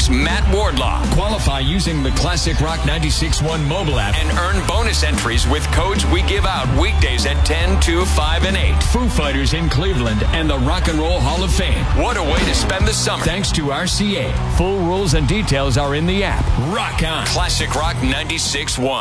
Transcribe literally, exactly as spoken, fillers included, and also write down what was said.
host, Matt Wardlaw. Qualify using the Classic Rock ninety-six point one mobile app and earn bonus entries with codes we give out weekdays at ten, two, five, and eight. Foo Fighters in Cleveland and the Rock and Roll Hall of Fame. What a way to spend the summer. Thanks to R C A. Full rules and details are in the app. Rock on. Classic Rock ninety-six point one.